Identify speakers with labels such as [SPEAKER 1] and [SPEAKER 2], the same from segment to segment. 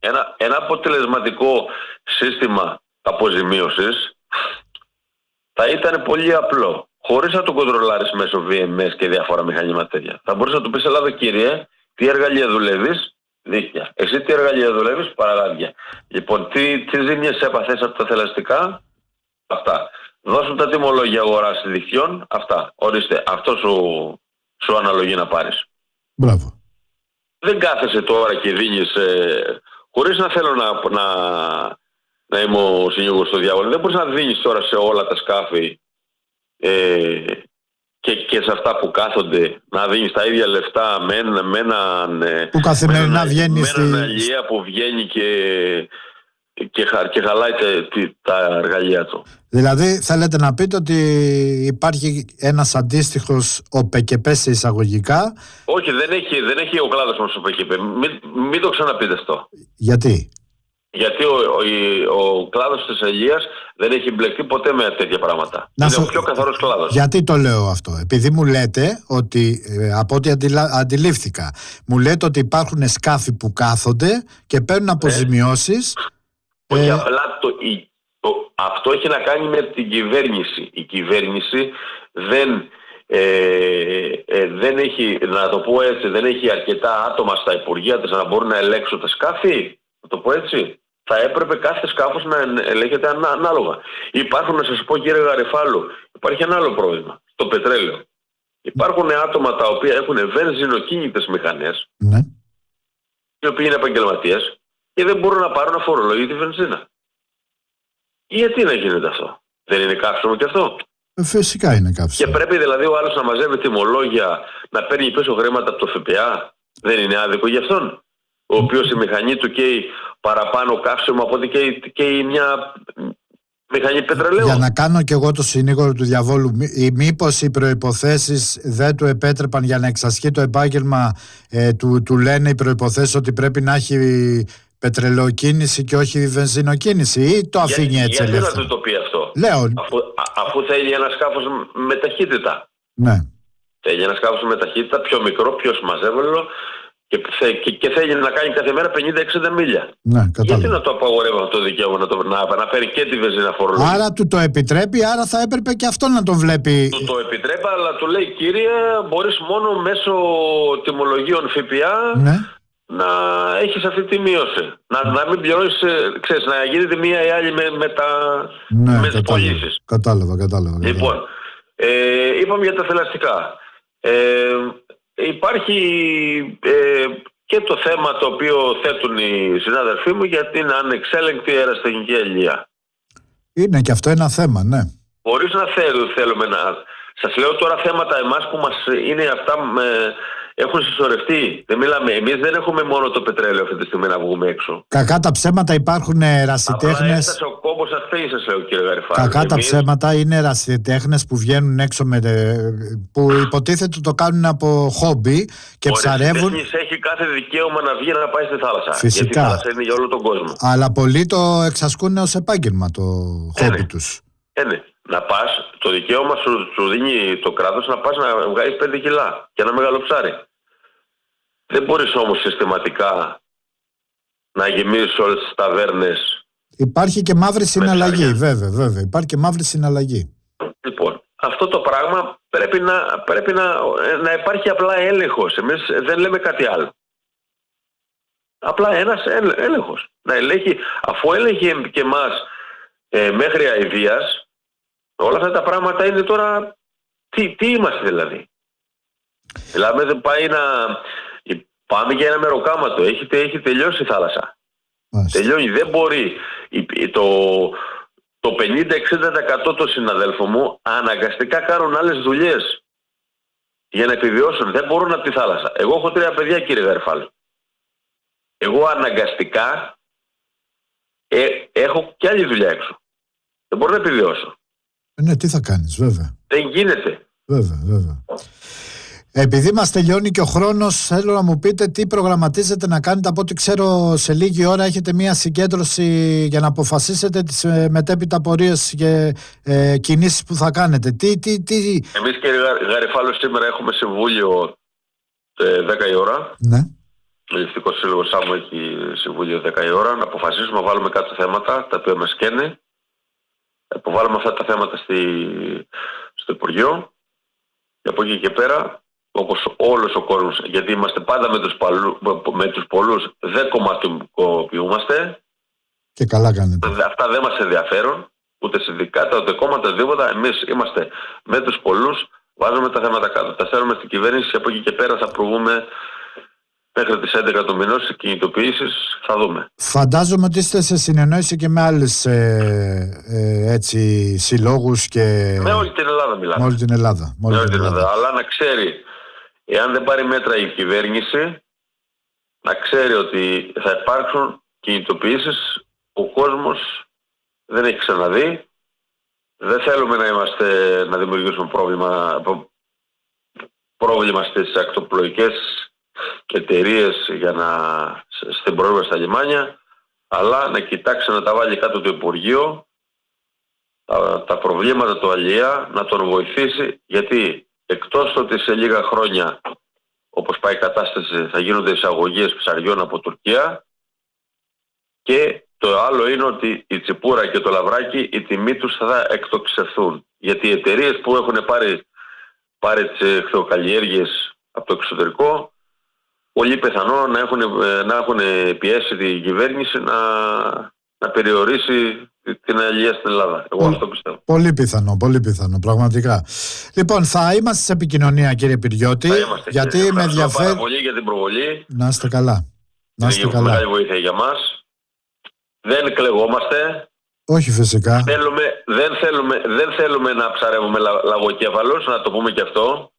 [SPEAKER 1] ένα αποτελεσματικό σύστημα αποζημίωσης θα ήταν πολύ απλό. Χωρίς να το κοντρολάρεις μέσω VMS και διάφορα μηχανήματα τέτοια. Θα μπορείς να του πεις: Ελλάδα κύριε, τι εργαλεία δουλεύεις? Δίχτυα. Εσύ τι εργαλεία δουλεύεις? Παραγάδια. Λοιπόν, τι ζήμιες έπαθες από τα θηλαστικά? Αυτά. Δώσουν τα τιμολόγια αγοράς δικτυών. Αυτά. Ορίστε, αυτό σου αναλογεί να πάρεις.
[SPEAKER 2] Μπράβο.
[SPEAKER 1] Δεν κάθεσαι τώρα και δίνεις, χωρίς να θέλω να είμαι ο συνήγορος στο διάβολο, δεν μπορείς να δίνεις τώρα σε όλα τα σκάφη και σε αυτά που κάθονται να δίνεις τα ίδια λεφτά με έναν
[SPEAKER 2] που καθημερινά βγαίνει
[SPEAKER 1] με έναν αλλιέα που βγαίνει και χαλάει τα εργαλεία του.
[SPEAKER 2] Δηλαδή θέλετε να πείτε ότι υπάρχει ένας αντίστοιχος ΟΠΕΚΕΠΕ σε εισαγωγικά?
[SPEAKER 1] Όχι, δεν έχει ο κλάδος μας ΟΠΕΚΕΠΕ. Μην το ξαναπείτε αυτό.
[SPEAKER 2] Γιατί?
[SPEAKER 1] Γιατί ο κλάδος της αλληλείας δεν έχει μπλεχτεί ποτέ με τέτοια πράγματα. Είναι ο πιο καθαρός κλάδος.
[SPEAKER 2] Γιατί το λέω αυτό? Επειδή μου λέτε ότι, από ό,τι αντιλήφθηκα, μου λέτε ότι υπάρχουν σκάφη που κάθονται και παίρνουν αποζημιώσεις.
[SPEAKER 1] Όχι, απλά αυτό έχει να κάνει με την κυβέρνηση. Η κυβέρνηση δεν έχει, να το πω έτσι, δεν έχει αρκετά άτομα στα υπουργεία της να μπορούν να ελέγξουν τα σκάφη. Να το πω έτσι. Θα έπρεπε κάθε σκάφος να ελέγχεται ανάλογα. Υπάρχουν, να σας πω κύριε Γαρυφάλου, υπάρχει ένα άλλο πρόβλημα. Το πετρέλαιο. Υπάρχουν άτομα τα οποία έχουν βενζινοκίνητες μηχανές,
[SPEAKER 2] ναι,
[SPEAKER 1] οι οποίοι είναι επαγγελματίες και δεν μπορούν να πάρουν αφορολόγη τη βενζίνα. Γιατί να γίνεται αυτό? Δεν είναι καύσιμο και αυτό?
[SPEAKER 2] Φυσικά είναι καύσιμο.
[SPEAKER 1] Και πρέπει δηλαδή ο άλλος να μαζεύει τιμολόγια, να παίρνει πίσω χρήματα από το ΦΠΑ. Δεν είναι άδικο για αυτόν? Ο οποίος η μηχανή του καίει παραπάνω καύσιμο από ότι καίει μια μηχανή πετρελαίου.
[SPEAKER 2] Για να κάνω κι εγώ το συνήγορο του διαβόλου, μήπως οι προϋποθέσεις δεν του επέτρεπαν για να εξασχεί το επάγγελμα, του λένε οι προϋποθέσεις ότι πρέπει να έχει πετρελαιοκίνηση και όχι βενζινοκίνηση, ή το αφήνει έτσι ελεύθερα?
[SPEAKER 1] Γιατί να του το πει αυτό?
[SPEAKER 2] Λέω.
[SPEAKER 1] Αφού θέλει ένα σκάφος με ταχύτητα.
[SPEAKER 2] Ναι.
[SPEAKER 1] Θέλει ένα σκάφος με ταχύτητα, πιο μικρό, πιο συμμαζεύολο, και θέλει να κάνει κάθε μέρα 50-60 μίλια.
[SPEAKER 2] Ναι,
[SPEAKER 1] γιατί να το απαγορεύω αυτό το δικαίωμα να παίρνει και τη βενζίνα φορολογία?
[SPEAKER 2] Άρα του το επιτρέπει, άρα θα έπρεπε και αυτό να τον βλέπει.
[SPEAKER 1] Του το επιτρέπει, αλλά του λέει κύριε, μπορείς μόνο μέσω τιμολογίων ΦΠΑ,
[SPEAKER 2] ναι,
[SPEAKER 1] να έχεις αυτή τη μείωση. Να μην πληρώσεις, ξέρεις, να γίνεται μία ή άλλη με τις πωλήσεις.
[SPEAKER 2] Κατάλαβα.
[SPEAKER 1] Λοιπόν, είπαμε για τα θηλαστικά. Υπάρχει και το θέμα το οποίο θέτουν οι συνάδελφοί μου για την ανεξέλεγκτη αεραστεχνική αλληλεία.
[SPEAKER 2] Είναι και αυτό ένα θέμα, ναι.
[SPEAKER 1] Χωρίς να θέλουμε να... Σας λέω τώρα θέματα εμάς που μας είναι αυτά, έχουν συσσωρευτεί. Δεν μιλάμε. Εμείς δεν έχουμε μόνο το πετρέλαιο αυτή τη στιγμή να βγούμε έξω.
[SPEAKER 2] Κακά τα ψέματα, υπάρχουν ερασιτέχνες.
[SPEAKER 1] Απλά έφτασε ο κόμπος αυτή, σας λέω κύριε Γαρυφάλου.
[SPEAKER 2] Κακά τα ψέματα, είναι ερασιτέχνες που βγαίνουν έξω που υποτίθεται το κάνουν από χόμπι και ψαρεύουν.
[SPEAKER 1] Έχει κάθε δικαίωμα να βγει να πάει στη θάλασσα.
[SPEAKER 2] Φυσικά.
[SPEAKER 1] Γιατί η θάλασσα είναι για όλο τον κόσμο.
[SPEAKER 2] Αλλά πολλοί το εξασκούν ως επάγγελμα το χόμπι τους.
[SPEAKER 1] Ναι. Να πας, το δικαίωμα σου δίνει το κράτος να πας να βγάλεις 5 κιλά και ένα μεγάλο ψάρι. Δεν μπορείς όμως συστηματικά να γεμίσεις όλες τις ταβέρνες.
[SPEAKER 2] Υπάρχει και μαύρη συναλλαγή, βέβαια. Υπάρχει και μαύρη συναλλαγή.
[SPEAKER 1] Λοιπόν, αυτό το πράγμα πρέπει να υπάρχει απλά έλεγχος. Εμείς δεν λέμε κάτι άλλο. Απλά ένας έλεγχος. Να ελέγχει, αφού έλεγχε και εμάς μέχρι αηδίας, όλα αυτά τα πράγματα είναι τώρα... Τι είμαστε δηλαδή? Δηλαδή πάει πάμε για ένα μεροκάματο. Έχει τελειώσει η θάλασσα. Τελειώνει. Δεν μπορεί το 50-60% των συναδέλφων μου αναγκαστικά κάνουν άλλες δουλειές για να επιβιώσουν. Δεν μπορούν από τη θάλασσα. Εγώ έχω 3 παιδιά κύριε Γαρυφάλου. Εγώ αναγκαστικά έχω κι άλλη δουλειά έξω. Δεν μπορώ να επιβιώσω.
[SPEAKER 2] Ναι, τι θα κάνεις, βέβαια.
[SPEAKER 1] Δεν γίνεται.
[SPEAKER 2] Βέβαια. Επειδή μας τελειώνει και ο χρόνος, θέλω να μου πείτε τι προγραμματίζετε να κάνετε. Από ό,τι ξέρω, σε λίγη ώρα έχετε μία συγκέντρωση για να αποφασίσετε τις μετέπειτα πορείες και κινήσεις που θα κάνετε. Εμείς
[SPEAKER 1] κύριε Γαρυφάλου σήμερα έχουμε συμβούλιο 10 η ώρα.
[SPEAKER 2] Ναι.
[SPEAKER 1] Ελληνιστικό Σύλλογο Σάμου έχει συμβούλιο 10 η ώρα, να αποφασίσουμε να βάλουμε κάτι θέματα τα οποία μας καίνε. Υποβάλουμε αυτά τα θέματα στο Υπουργείο. Και από εκεί και πέρα, όπως όλος ο κόσμος, γιατί είμαστε πάντα με τους πολλούς, δεν κομματικοποιούμαστε.
[SPEAKER 2] Και καλά κάνετε.
[SPEAKER 1] Αυτά δεν μας ενδιαφέρουν, ούτε συνδικάτα, ούτε κόμματα, τίποτα. Εμείς είμαστε με τους πολλούς, βάζουμε τα θέματα κάτω. Τα στέλνουμε στην κυβέρνηση και από εκεί και πέρα θα προβούμε μέχρι τις 11 του μηνός σε κινητοποιήσεις, θα δούμε.
[SPEAKER 2] Φαντάζομαι ότι είστε σε συνεννόηση και με άλλες συλλόγους και...
[SPEAKER 1] Με όλη την Ελλάδα μιλάμε.
[SPEAKER 2] Με όλη την Ελλάδα.
[SPEAKER 1] Αλλά να ξέρει, εάν δεν πάρει μέτρα η κυβέρνηση, να ξέρει ότι θα υπάρξουν κινητοποιήσεις. Ο κόσμος δεν έχει ξαναδεί. Δεν θέλουμε να δημιουργήσουμε πρόβλημα στις ακτοπλοϊκές εταιρείες στην πρόβλημα στα λιμάνια, αλλά να κοιτάξει να τα βάλει κάτω το Υπουργείο, τα προβλήματα του αλληλεία, να τον βοηθήσει, γιατί εκτός ότι σε λίγα χρόνια, όπως πάει η κατάσταση, θα γίνονται εισαγωγές ψαριών από Τουρκία, και το άλλο είναι ότι η τσιπούρα και το λαβράκι, η τιμή τους θα εκτοξευθούν. Γιατί οι εταιρείες που έχουν πάρει τις χθεοκαλλιέργειες από το εξωτερικό, πολύ πιθανό να έχουν πιέσει την κυβέρνηση να περιορίσει την αλληλεία στην Ελλάδα. Εγώ αυτό πιστεύω.
[SPEAKER 2] Πολύ πιθανό, πραγματικά. Λοιπόν, θα είμαστε σε επικοινωνία, κύριε Πυριώτη.
[SPEAKER 1] Θα είμαστε,
[SPEAKER 2] γιατί
[SPEAKER 1] με ενδιαφέρει πάρα πολύ για την προβολή.
[SPEAKER 2] Να είστε καλά.
[SPEAKER 1] Είναι μεγάλη βοήθεια για μας. Δεν κλεγόμαστε.
[SPEAKER 2] Όχι, φυσικά.
[SPEAKER 1] Δεν θέλουμε να ψαρεύουμε λαγοκέφαλος, να το πούμε και αυτό.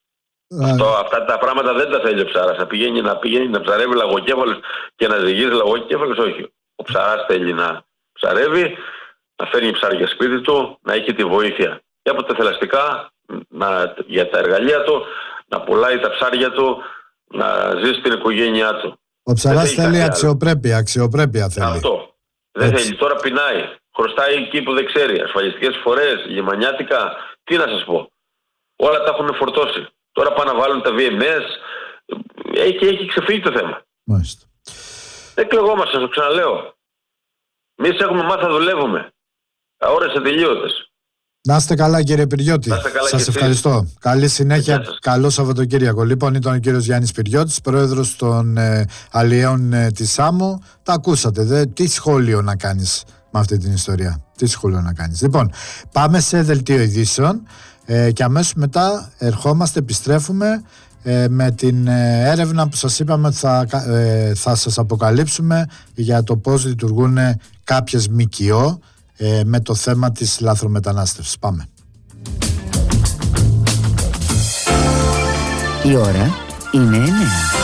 [SPEAKER 1] Αυτά τα πράγματα δεν τα θέλει ο ψάρας. Να πηγαίνει να ψαρεύει λαγοκέφαλος και να ζυγίζει λαγοκέφαλος, όχι. Ο ψαράς θέλει να ψαρεύει, να φέρνει ψάρια σπίτι του, να έχει τη βοήθεια και από τα θηλαστικά, για τα εργαλεία του, να πουλάει τα ψάρια του, να ζει στην οικογένειά του.
[SPEAKER 2] Ο ψαράς θέλει αξιοπρέπεια θέλει.
[SPEAKER 1] Αυτό. Δεν θέλει. Τώρα πεινάει. Χρωστάει εκεί που δεν ξέρει. Ασφαλιστικές φορές, λιμανιάτικα. Τι να σας πω. Όλα τα έχουν φορτώσει. Τώρα πάνε να βάλουν τα VMS. Έχει ξεφύγει το θέμα.
[SPEAKER 2] Μάλιστα.
[SPEAKER 1] Δεν κλεγόμαστε, σας το ξαναλέω. Εμείς έχουμε μάθει να δουλεύουμε. Ώρες ατελείωτες.
[SPEAKER 2] Να είστε καλά, κύριε Πυριώτη. Σας ευχαριστώ. Καλή συνέχεια. Καλό Σαββατοκύριακο. Λοιπόν, ήταν ο κύριος Γιάννης Πυριώτης, πρόεδρος των αλλιέων της Σάμου. Τα ακούσατε. Τι σχόλιο να κάνεις με αυτή την ιστορία. Τι σχόλιο να κάνεις. Λοιπόν, πάμε σε δελτίο ειδήσεων και αμέσως μετά επιστρέφουμε με την έρευνα που σας είπαμε ότι θα σας αποκαλύψουμε για το πώς λειτουργούν κάποιες ΜΚΟ με το θέμα της λαθρομετανάστευσης. Πάμε.
[SPEAKER 3] Η ώρα είναι 9.